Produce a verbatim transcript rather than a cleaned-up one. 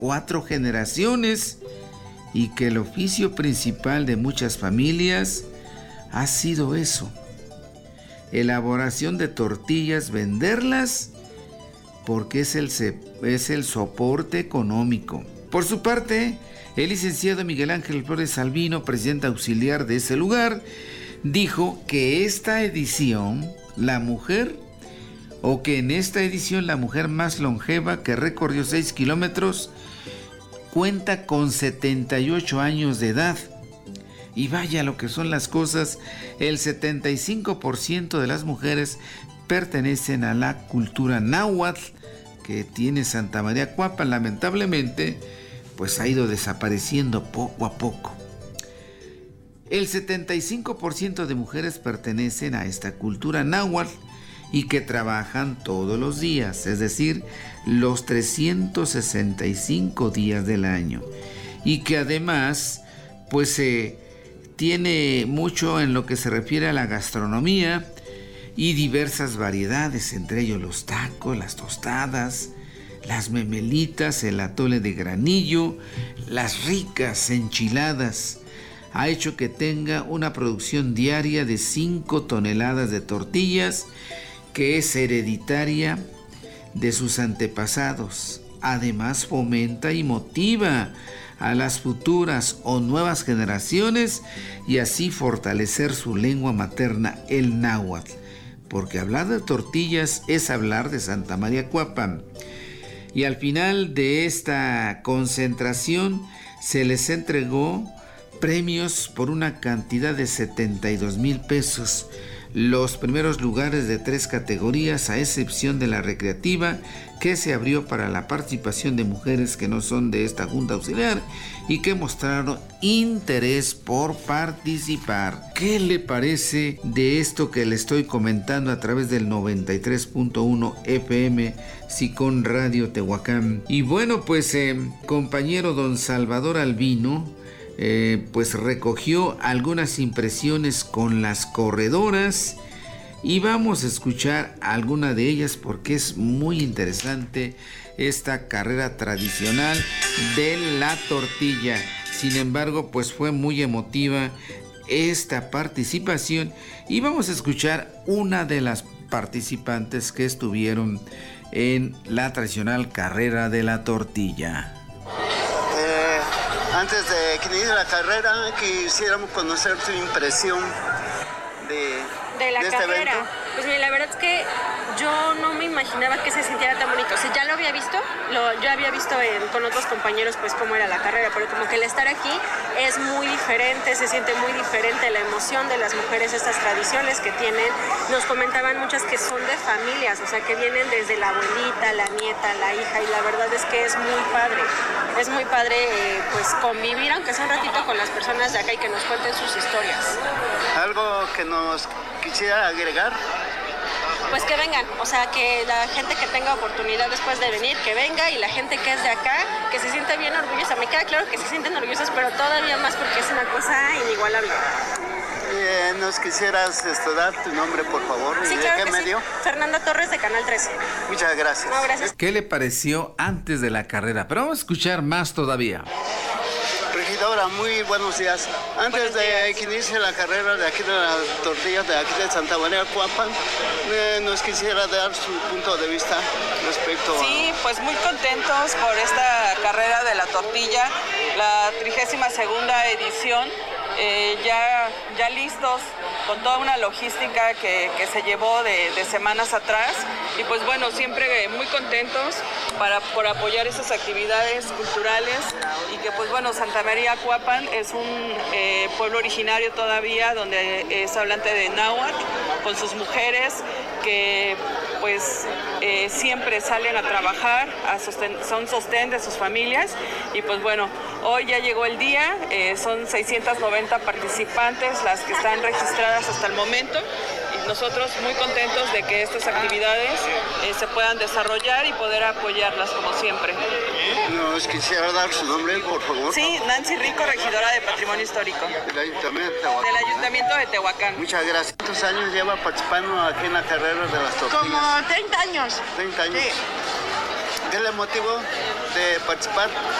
cuatro generaciones y que el oficio principal de muchas familias ha sido eso: elaboración de tortillas, venderlas, porque es el, es el soporte económico. Por su parte, el licenciado Miguel Ángel Flores Albino, presidente auxiliar de ese lugar, dijo que esta edición, la mujer, o que en esta edición la mujer más longeva, que recorrió seis kilómetros, cuenta con setenta y ocho años de edad. Y vaya lo que son las cosas, el setenta y cinco por ciento de las mujeres pertenecen a la cultura náhuatl que tiene Santa María Cuapan. Lamentablemente, pues ha ido desapareciendo poco a poco. El setenta y cinco por ciento de mujeres pertenecen a esta cultura náhuatl y que trabajan todos los días, es decir, los trescientos sesenta y cinco días del año, y que además pues eh, tiene mucho en lo que se refiere a la gastronomía y diversas variedades, entre ellos los tacos, las tostadas, las memelitas, el atole de granillo, las ricas enchiladas. Ha hecho que tenga una producción diaria de cinco toneladas de tortillas, que es hereditaria de sus antepasados. Además, fomenta y motiva a las futuras o nuevas generaciones y así fortalecer su lengua materna, el náhuatl, porque hablar de tortillas es hablar de Santa María Cuapan. Y al final de esta concentración se les entregó premios por una cantidad de setenta y dos mil pesos. Los primeros lugares de tres categorías, a excepción de la recreativa, que se abrió para la participación de mujeres que no son de esta junta auxiliar y que mostraron interés por participar. ¿Qué le parece de esto que le estoy comentando a través del noventa y tres punto uno F M Sicón Radio Tehuacán? Y bueno, pues eh, compañero don Salvador Albino eh, pues recogió algunas impresiones con las corredoras y vamos a escuchar alguna de ellas porque es muy interesante esta carrera tradicional de la tortilla. Sin embargo, pues fue muy emotiva esta participación y vamos a escuchar una de las participantes que estuvieron en la tradicional carrera de la tortilla. Eh, antes de que inicie la carrera, quisiéramos conocer tu impresión de... de la de carrera. este evento. Pues mira, la verdad es que yo no me imaginaba que se sintiera tan bonito. O sea, ya lo había visto, lo, yo había visto en, con otros compañeros pues cómo era la carrera, pero como que el estar aquí es muy diferente, se siente muy diferente la emoción de las mujeres, estas tradiciones que tienen. Nos comentaban muchas que son de familias, o sea, que vienen desde la abuelita, la nieta, la hija, y la verdad es que es muy padre. Es muy padre eh, pues convivir, aunque sea un ratito, con las personas de acá y que nos cuenten sus historias. Algo que nos quisiera agregar. Pues que vengan, o sea, que la gente que tenga oportunidad después de venir, que venga, y la gente que es de acá, que se siente bien orgullosa. Me queda claro que se sienten orgullosas, pero todavía más porque es una cosa inigualable. Eh, ¿Nos quisieras esto, dar tu nombre, por favor? Sí, ¿Y de claro qué que medio? sí. Fernanda Torres, de Canal trece. Muchas gracias. No, gracias. ¿Qué le pareció antes de la carrera? Pero vamos a escuchar más todavía. Regidora, muy buenos días. Antes de que inicie la carrera de aquí de las tortillas de aquí de Santa María Cuapan, eh, nos quisiera dar su punto de vista respecto a... Sí, pues muy contentos por esta carrera de la tortilla, la trigésima segunda edición, eh, ya, ya listos con toda una logística que, que se llevó de, de semanas atrás, y pues bueno, siempre muy contentos para, por apoyar esas actividades culturales, y que pues bueno, Santa María Cuapan es un eh, pueblo originario todavía donde es hablante de náhuatl, con sus mujeres que pues eh, siempre salen a trabajar, a sosten, son sostén de sus familias, y pues bueno, hoy ya llegó el día, eh, son seiscientas noventa participantes las que están registradas hasta el momento, y nosotros muy contentos de que estas actividades eh, se puedan desarrollar y poder apoyarlas como siempre. ¿Nos quisiera dar su nombre, por favor? Sí, Nancy Rico, regidora de Patrimonio Histórico. Del Ayuntamiento de Tehuacán. Del Ayuntamiento de Tehuacán. Muchas gracias. ¿Cuántos años lleva participando aquí en la carrera de las tortillas? Como treinta años. treinta años. Sí. ¿Qué le motivó de participar?